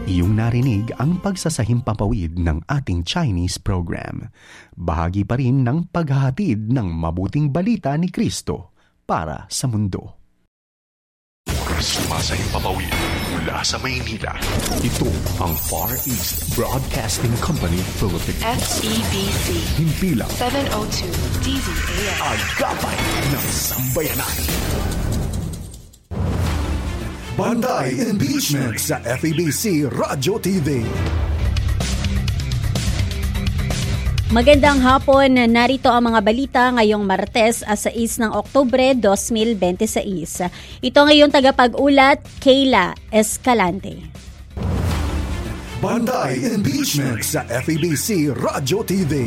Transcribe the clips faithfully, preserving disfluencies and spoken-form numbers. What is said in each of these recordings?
Iyong narinig ang pagsasahimpapawid ng ating Chinese program. Bahagi pa rin ng paghahatid ng mabuting balita ni Kristo para sa mundo. Sumasahimpapawid mula sa Maynila. Ito ang Far East Broadcasting Company Philippines. F E B C. Himpilang seven oh two D Z A M. Agapay ng Sambayanan. Bantay Impeachment sa F E B C Radyo T V. Magandang hapon, narito ang mga balita ngayong Martes, sais ng Oktubre twenty twenty-six. Ito ngayon tagapag-ulat, Kayla Escalante. Bantay Impeachment sa F E B C Radyo T V.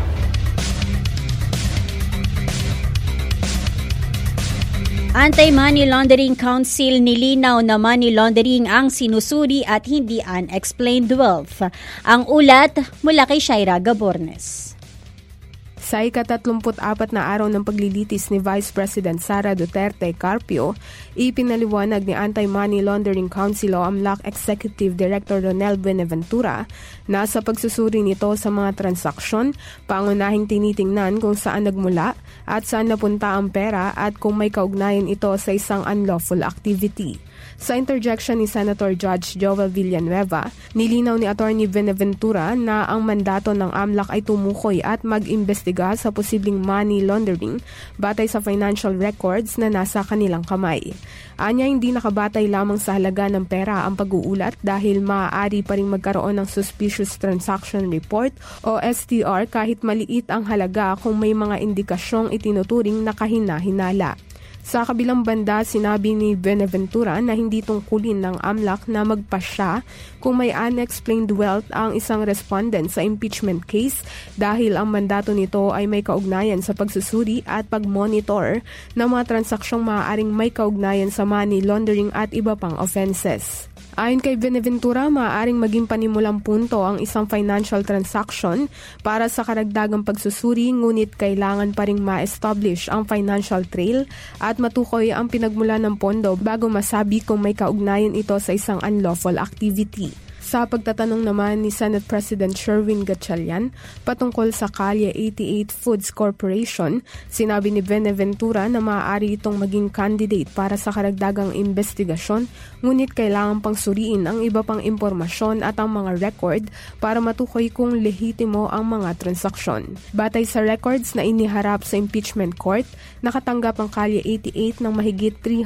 Anti-Money Laundering Council nilinaw na money laundering ang sinusuri at hindi unexplained wealth. Ang ulat mula kay Shaira Gabornes. Sa ikatatlumput apat na araw ng paglilitis ni Vice President Sara Duterte Carpio, ipinaliwanag ni Anti-Money Laundering Council o AMLAC Executive Director Ronel Buenaventura na sa pagsusuri nito sa mga transaksyon, pangunahing tinitingnan kung saan nagmula at saan napunta ang pera at kung may kaugnayan ito sa isang unlawful activity. Sa interjection ni Senator Judge Joel Villanueva, nilinaw ni Attorney Buenaventura na ang mandato ng AMLAC ay tumukoy at mag-imbestiga sa posibleng money laundering batay sa financial records na nasa kanilang kamay. Anya, hindi nakabatay lamang sa halaga ng pera ang pag-uulat dahil maaari pa rin magkaroon ng Suspicious Transaction Report o S T R kahit maliit ang halaga kung may mga indikasyong itinuturing na kahina-hinala. Sa kabilang banda, sinabi ni Buenaventura na hindi tungkulin ng AMLAC na magpasya kung may unexplained wealth ang isang respondent sa impeachment case dahil ang mandato nito ay may kaugnayan sa pagsusuri at pag-monitor ng mga transaksyong maaaring may kaugnayan sa money laundering at iba pang offenses. Ayon kay Buenaventura, maaaring maging panimulang punto ang isang financial transaction para sa karagdagang pagsusuri, ngunit kailangan pa ring ma-establish ang financial trail at matukoy ang pinagmula ng pondo bago masabi kung may kaugnayan ito sa isang unlawful activity. Sa pagtatanong naman ni Senate President Sherwin Gatchalian patungkol sa Calle eighty-eight Foods Corporation, sinabi ni Buenaventura na maaari itong maging candidate para sa karagdagang investigasyon, ngunit kailangan pang suriin ang iba pang impormasyon at ang mga record para matukoy kung lehitimo ang mga transaksyon. Batay sa records na iniharap sa impeachment court, nakatanggap ang Calle eighty-eight ng mahigit three